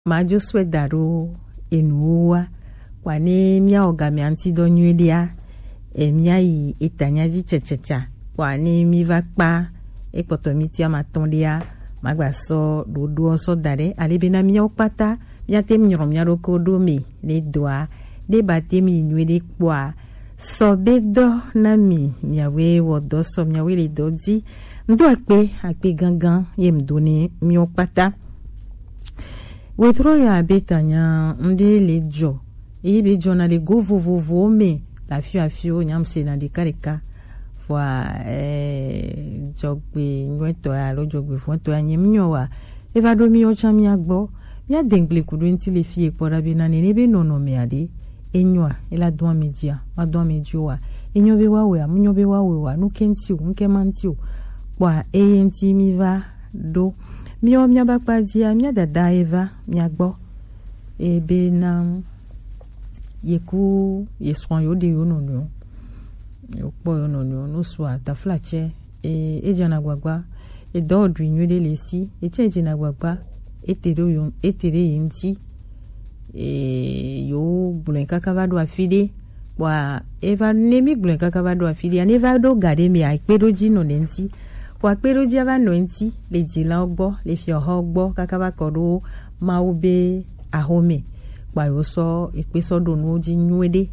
majo swedaro enuwa kwane mia ogami antido nywedia mia yi etanyaji chechecha kwane mi va pa ekpotomiti amatondia magbaso dodo so dare alebena mia opata mia tem nyomia rokodo me le doa de batemi nywe kwa sobedo na mia we wodo so mia we le dodi ndo akpe gangan yemdoni mi opata wetro ya betanya ndi lejo ibe jona le go vovovo me la fio nyamse na de kareka fois jogbe nweto ya lo jogbe fonto ya nyemnyowa eva do mi o chami agbo ya dengle kudu nti le fie pora bi na ne be nono me ade enyoa ela do media ma do medioa enyobe wawe amunyobe wawe wa no kenti o nke manti o kwa enti mi va do mi o mia bakpa dia mia dada eva mia gbo ebe na yeku yeswan yo de yo nono yo po yo nono no so ata flache ejana gbagba do odru nywede lesi echeje na gbagba etere yinti yo bulen kaka do afide kwa eva nemi bulen kaka do afide aneva do gade mi aipedo ji no nenti kwa pedo ji ava no nenti le jila ogbo le fi oho ogbo kaka ba kodo maobe ahome kwa yo so ipeso do no ji nywede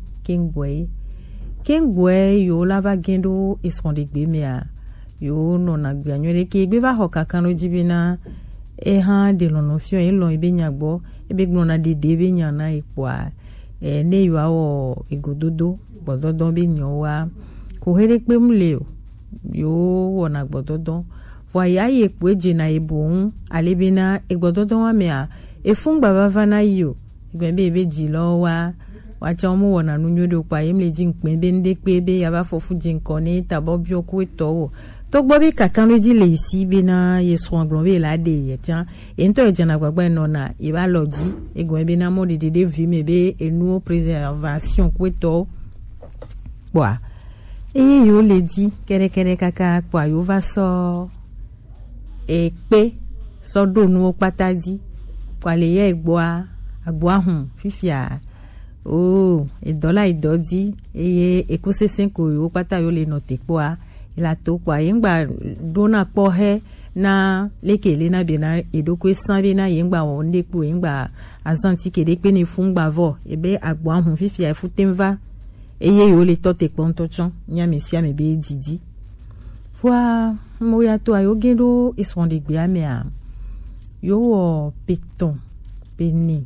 kengwe yo lava gendo isondegbe me a yo no na gbe anywede ke gbe va ho kaka no jibina ha de lono fio ilo ibe nyagbo ebe gbona de be nyana ipwa ne yo awo igododo gbododo be nyowa ko here pe mle yo wona gbododo fo ya ye po eje na ibun alebina igbododo wa me a efungba bava na yo igbe ebe ji lo wa cha omo wona nu nyodo pa yemle ji npe be nde pe be ya ba fofu ji nko ni tabo bi oku eto to gbo bi kakan leji le isi bi na yesu anglon be la de ye tian ento e jana gbagba no na e ba loji egun be na mo de vi me be enu préservation ku eto kwa yo le di kere kaka kwa yo va so e pe so do nu patadi kwa le ye agbo ahun fifia ìdọ́là ìdọ́dí eye ekosese ko yo pata yo le no tekwa ila to kwa yengba dona po he na lekele na be na edoko san be na yengba won depo yengba azanti kede pe ni fungba vo ebe agbo ahun fifi e futemva eye yo le to tekpon to chon nya mesia me be didi fois mo ya to ayo gendo isondegbe ame a yo wo peton peni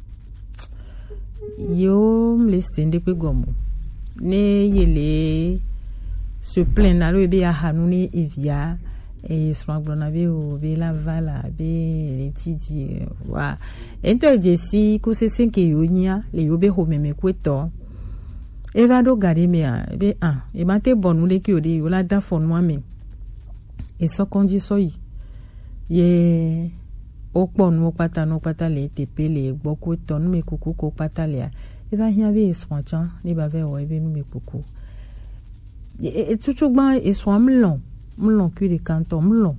yo me sende pe gomo ne yele se plaindre lo be a hanuni evia e swangblona be o be la vala be letidi wa ento jesi ku se senke yo nya le yo be ho meme kweto eva do gade me a be e mate bonu le ki o de yo la da fon moi me e so konji so yi ye okpo nu pata le tepe le gboko tonu me kuku ko pata le eva hia be eswanchan ni ba ve o ebe nu me kuku tuchugba eswan mlon ki de kanto mlon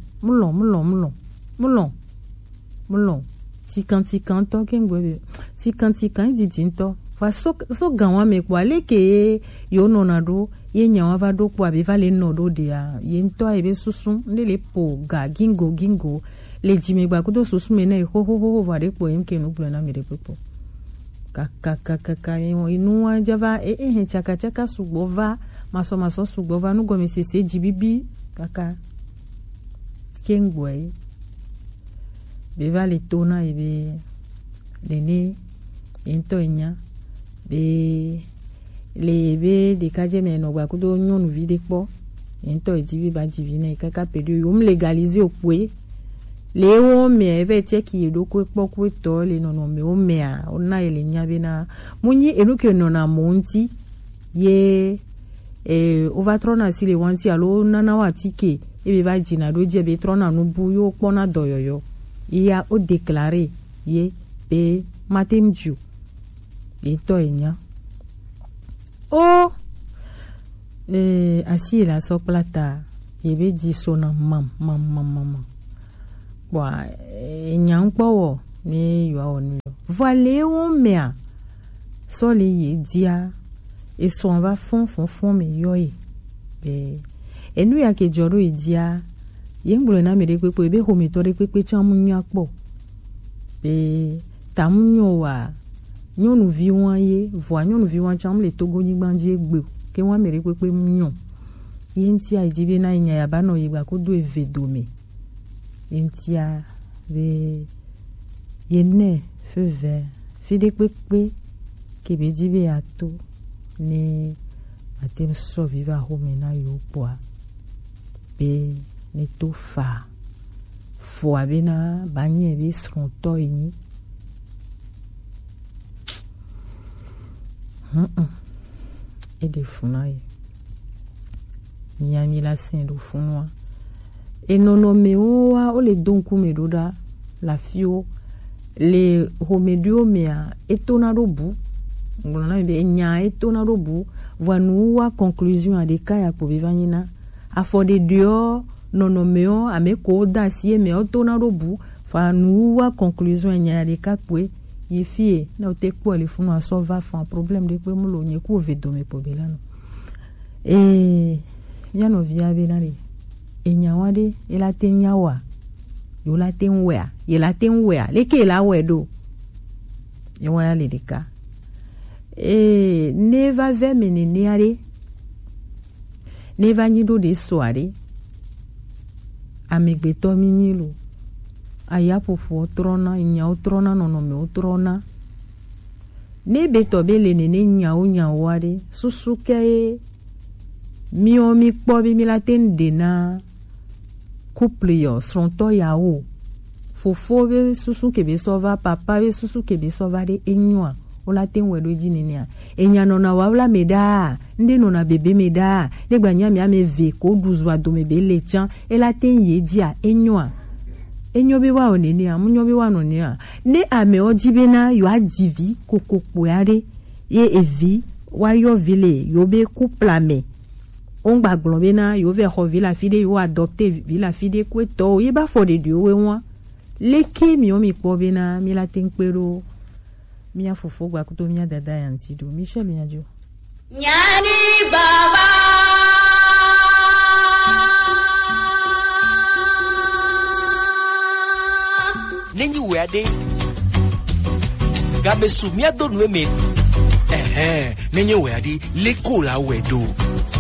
ti kanto kengwe ti kan di tinto fa so ganwa me kwa leke yo nonado ye nyawa va do kwa be va le nodo dia ye nto ebe susun ndele po ga gingo le jime gba kudo susu me na ho va de po enke nu plana me de popo kaka inu wa java chaka sugbova maso sugbova nu go me sese jibibi kaka kengwe be va le tona ebe lene ento enya be le be de kaje me no gba kudo nyonu vide po ento ejibi ba divine kaka pedu yo me legaliser opwe le wo me eve tie ki edoko poku to le nono me o me a ona ele nyabe na munyi enuke nona monti ye overtrona si le wanti alo nana wa tike ebe va jina do je be trona no bu yo pona doyoyo ya o déclarer ye be matemju e to enya asi la so plata ye be ji sona mam wa nyangpo ni yo onu voile on mea so le ye dia et so va fond me yoy be enu ya ke joro idia yengbulo na mere pepe ebe ho mitore pepe ti amunya po be tamunyo wa nyonu vi won ye vo nyonu vi won cham le togo ni gbandi egbe ke won mere pepe munyon yenti a idibe na nya ya ba no yigba ko do evedome yenti a be yenne feve fide pepe ke be dibe ato ni atem so viva ho mena yo poa be ne to fa fo abena banye be stronto ini et des funailles nyami la sin do funwa e nono meoa o le donku medoda la fio le homedio mea etona robu ngona be nya etona robu vanua conclusion a de kaya ko bivanyina afode dio nono meo ame ko dasie me otona robu vanua conclusion nya de kakwe yefie na otekpo le funu aso va fa problème de ko mulo nye ku vedome pobelano yano via benari enyawade ela tenyawa yo la tenwea ye la tenwea leke la wedo yo ya lidika neva ve meneniare neva nyido de soare amegbeto minilo ayapo fu trona nya utrona nono me utrona ne beto bele ne nya ware susuke mio mi pobi mi laten dena couple yo stronto yawo fofo be susu ke be sova papa be susu ke be sova de enwa o laten wedo jinenia enya nona wawla meda ndi nona bebe meda de gbanya mi ame ve ko 12 wa do me be lechan e laten ye dia enwa enyobe wa oneni amunyobe wa noni a ne ame ojibena yo adivi kokokpo yare ye evi wa yo vile yo be couple ame on gbagbon be na yo ve ho villa fide yo adopter villa fide kweto ye ba for de dio we won leke mi o mi po be na mi la tenpero mi afofo gba kuto mi dada yanti do Michel Nyajo nyani baba nenyi weade gabe sumia do nueme nenyi weade leko la wedo